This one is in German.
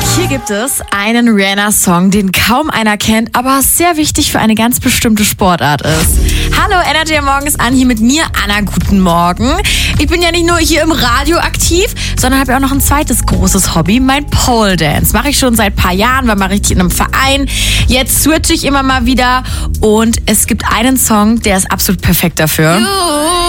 Hier gibt es einen Rihanna-Song, den kaum einer kennt, aber sehr wichtig für eine ganz bestimmte Sportart ist. Hallo, Energy am Morgen ist an, hier mit mir, Anna, guten Morgen. Ich bin ja nicht nur hier im Radio aktiv, sondern habe ja auch noch ein zweites großes Hobby, mein Pole Dance. Mache ich schon seit ein paar Jahren, war mal richtig in einem Verein. Jetzt switche ich immer mal wieder und es gibt einen Song, der ist absolut perfekt dafür.